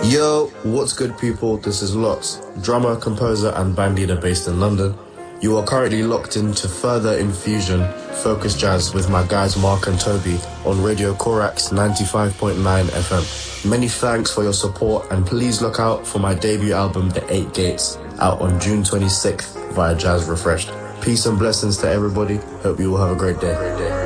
Yo, what's good people? This is Lots, drummer, composer and band leader based in London. You are currently locked into Further Infusion, Focus Jazz with my guys Mark and Toby on Radio Corax 95.9 FM. Many thanks for your support and please look out for my debut album The Eight Gates out on June 26th via Jazz Refreshed. Peace and blessings to everybody. Hope you all have a great day.